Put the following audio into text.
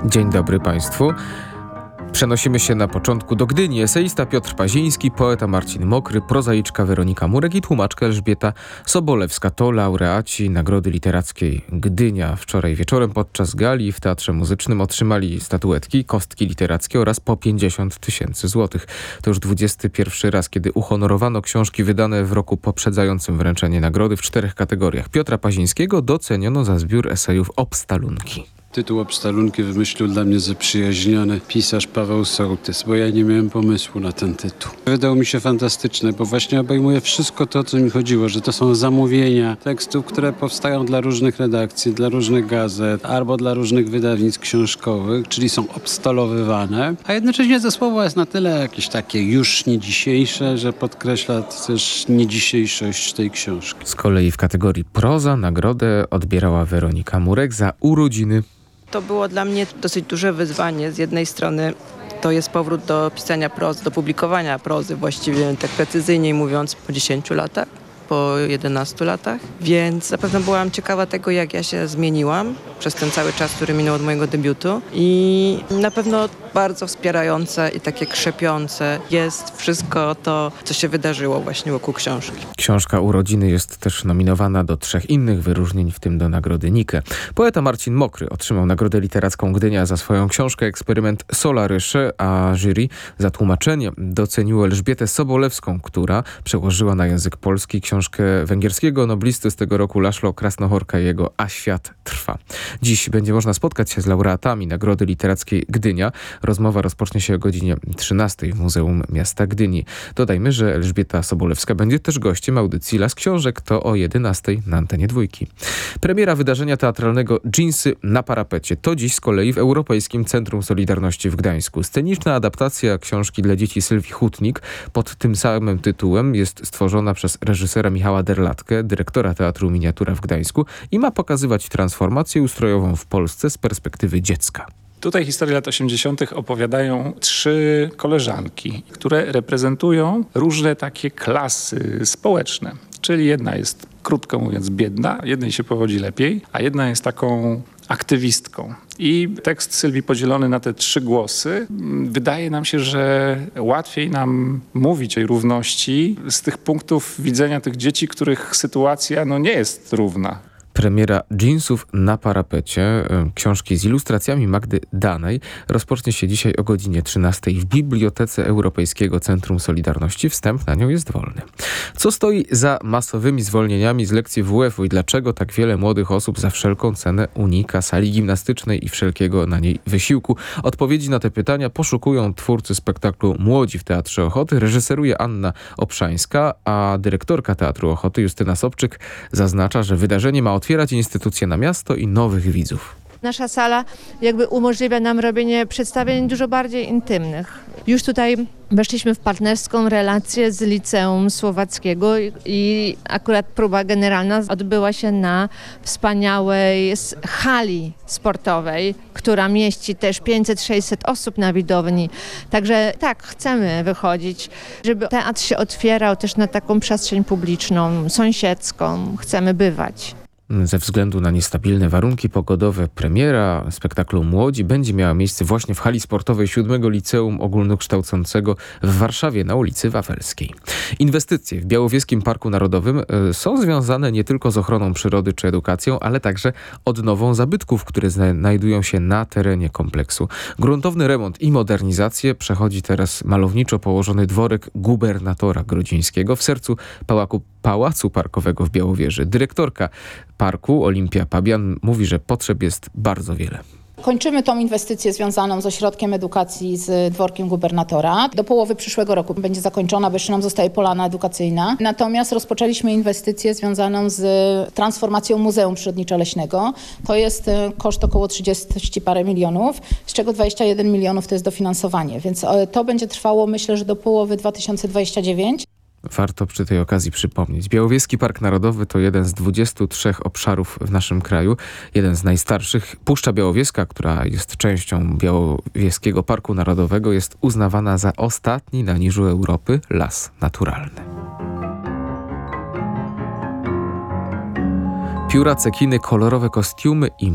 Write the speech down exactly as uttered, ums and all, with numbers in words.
Dzień dobry Państwu. Przenosimy się na początku do Gdyni. Eseista Piotr Paziński, poeta Marcin Mokry, prozaiczka Weronika Murek i tłumaczka Elżbieta Sobolewska. To laureaci Nagrody Literackiej Gdynia. Wczoraj wieczorem podczas gali w Teatrze Muzycznym otrzymali statuetki, kostki literackie oraz po pięćdziesiąt tysięcy złotych. To już dwudziesty pierwszy raz, kiedy uhonorowano książki wydane w roku poprzedzającym wręczenie nagrody w czterech kategoriach. Piotra Pazińskiego doceniono za zbiór esejów Obstalunki. Tytuł Obstalunki wymyślił dla mnie zaprzyjaźniony pisarz Paweł Sołtys, bo ja nie miałem pomysłu na ten tytuł. Wydał mi się fantastyczny, bo właśnie obejmuje wszystko to, o co mi chodziło, że to są zamówienia tekstów, które powstają dla różnych redakcji, dla różnych gazet, albo dla różnych wydawnictw książkowych, czyli są obstalowywane, a jednocześnie to słowo jest na tyle jakieś takie już nie dzisiejsze, że podkreśla też niedzisiejszość tej książki. Z kolei w kategorii proza nagrodę odbierała Weronika Murek za Urodziny. To było dla mnie dosyć duże wyzwanie. Z jednej strony to jest powrót do pisania prozy, do publikowania prozy właściwie tak precyzyjniej mówiąc po dziesięciu latach, po jedenastu latach, więc na pewno byłam ciekawa tego, jak ja się zmieniłam przez ten cały czas, który minął od mojego debiutu i na pewno bardzo wspierające i takie krzepiące jest wszystko to, co się wydarzyło właśnie wokół książki. Książka Urodziny jest też nominowana do trzech innych wyróżnień, w tym do Nagrody Nike. Poeta Marcin Mokry otrzymał Nagrodę Literacką Gdynia za swoją książkę Eksperyment Solarysze, a jury za tłumaczenie doceniło Elżbietę Sobolewską, która przełożyła na język polski książkę węgierskiego noblisty z tego roku Laszlo Krasnohorka i jego A świat trwa. Dziś będzie można spotkać się z laureatami Nagrody Literackiej Gdynia. Rozmowa rozpocznie się o godzinie trzynastej w Muzeum Miasta Gdyni. Dodajmy, że Elżbieta Sobolewska będzie też gościem audycji Las Książek. To o jedenastej na antenie dwójki. Premiera wydarzenia teatralnego Dżinsy na parapecie. To dziś z kolei w Europejskim Centrum Solidarności w Gdańsku. Sceniczna adaptacja książki dla dzieci Sylwii Hutnik pod tym samym tytułem jest stworzona przez reżysera Michała Derlatkę, dyrektora Teatru Miniatura w Gdańsku i ma pokazywać transformację ustrojową w Polsce z perspektywy dziecka. Tutaj historię lat osiemdziesiątych opowiadają trzy koleżanki, które reprezentują różne takie klasy społeczne. Czyli jedna jest, krótko mówiąc, biedna, jednej się powodzi lepiej, a jedna jest taką aktywistką. I tekst Sylwii podzielony na te trzy głosy, wydaje nam się, że łatwiej nam mówić o równości z tych punktów widzenia tych dzieci, których sytuacja no, nie jest równa. Premiera Dżinsów na parapecie, książki z ilustracjami Magdy Danej, rozpocznie się dzisiaj o godzinie trzynastej w Bibliotece Europejskiego Centrum Solidarności. Wstęp na nią jest wolny. Co stoi za masowymi zwolnieniami z lekcji W F U i dlaczego tak wiele młodych osób za wszelką cenę unika sali gimnastycznej i wszelkiego na niej wysiłku? Odpowiedzi na te pytania poszukują twórcy spektaklu Młodzi w Teatrze Ochoty. Reżyseruje Anna Obszańska, a dyrektorka Teatru Ochoty Justyna Sobczyk zaznacza, że wydarzenie ma otwierać instytucje na miasto i nowych widzów. Nasza sala jakby umożliwia nam robienie przedstawień dużo bardziej intymnych. Już tutaj weszliśmy w partnerską relację z Liceum Słowackiego i akurat próba generalna odbyła się na wspaniałej hali sportowej, która mieści też pięćset sześćset osób na widowni. Także tak, chcemy wychodzić, żeby teatr się otwierał też na taką przestrzeń publiczną, sąsiedzką. Chcemy bywać. Ze względu na niestabilne warunki pogodowe premiera spektaklu Młodzi będzie miała miejsce właśnie w hali sportowej siódmego Liceum Ogólnokształcącego w Warszawie na ulicy Wawelskiej. Inwestycje w Białowieskim Parku Narodowym y, są związane nie tylko z ochroną przyrody czy edukacją, ale także odnową zabytków, które znajdują się na terenie kompleksu. Gruntowny remont i modernizację przechodzi teraz malowniczo położony dworek gubernatora grodzińskiego w sercu pałacu, Pałacu Parkowego w Białowieży. Dyrektorka parku Olimpia Pabian mówi, że potrzeb jest bardzo wiele. Kończymy tą inwestycję związaną z ośrodkiem edukacji z dworkiem gubernatora. Do połowy przyszłego roku będzie zakończona, bo jeszcze nam zostaje polana edukacyjna. Natomiast rozpoczęliśmy inwestycję związaną z transformacją Muzeum Przyrodniczo-Leśnego. To jest koszt około trzydzieści parę milionów, z czego dwadzieścia jeden milionów to jest dofinansowanie. Więc to będzie trwało, myślę, że do połowy dwa tysiące dwudziestego dziewiątego. Warto przy tej okazji przypomnieć. Białowieski Park Narodowy to jeden z dwudziestu trzech obszarów w naszym kraju. Jeden z najstarszych. Puszcza Białowieska, która jest częścią Białowieskiego Parku Narodowego, jest uznawana za ostatni na niżu Europy las naturalny. Pióra, cekiny, kolorowe kostiumy i